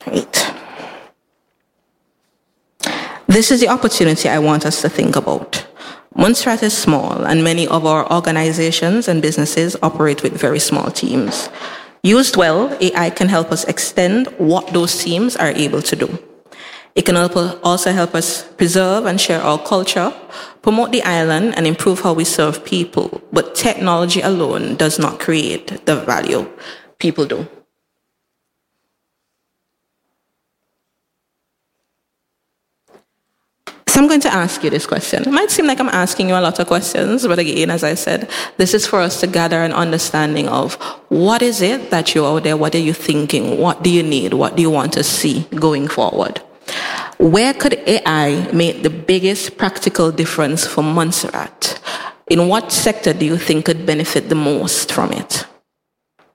Right. This is the opportunity I want us to think about. Montserrat is small, and many of our organizations and businesses operate with very small teams. Used well, AI can help us extend what those teams are able to do. It can also help us preserve and share our culture, promote the island, and improve how we serve people. But technology alone does not create the value. People do. So I'm going to ask you this question. It might seem like I'm asking you a lot of questions, but again, as I said, this is for us to gather an understanding of what is it that you're out there, what are you thinking, what do you need, what do you want to see going forward? Where could AI make the biggest practical difference for Montserrat? In what sector do you think could benefit the most from it?